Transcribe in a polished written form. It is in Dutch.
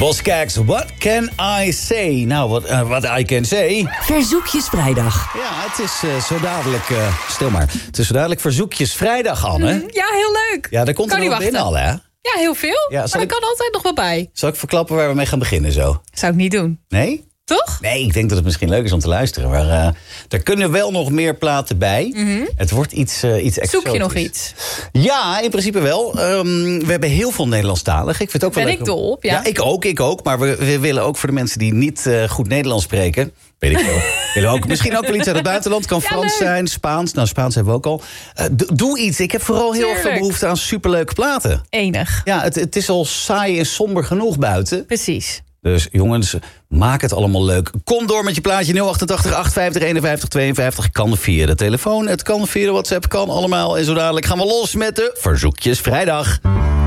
Boskeks, what can I say? Nou, wat I can say... Verzoekjesvrijdag. Ja, het is zo dadelijk... stil maar. Het is zo dadelijk Verzoekjesvrijdag, Anne. Ja, heel leuk. Ja, daar komt er nog binnen al, hè? Ja, heel veel. Ja, maar er kan altijd nog wel bij. Zal ik verklappen waar we mee gaan beginnen zo? Zou ik niet doen. Nee? Toch? Nee, ik denk dat het misschien leuk is om te luisteren. Maar er kunnen wel nog meer platen bij. Het wordt iets exotisch. Zoek je nog iets? Ja, in principe wel. We hebben heel veel Nederlandstalig. Ik vind het ook wel ben leuk ik dol op, ja. Ja, ik ook. Maar we willen ook voor de mensen die niet goed Nederlands spreken... Weet ik wel. Willen ook, misschien ook wel iets uit het buitenland. Kan Frans zijn, Spaans. Nou, Spaans hebben we ook al. Doe iets. Ik heb vooral heel veel behoefte aan superleuke platen. Enig. Ja, het is al saai en somber genoeg buiten. Precies. Dus jongens, maak het allemaal leuk. Kom door met je plaatje 088 850 51 52. Kan via de telefoon, het kan via de WhatsApp, kan allemaal. En zo dadelijk gaan we los met de Verzoekjesvrijdag.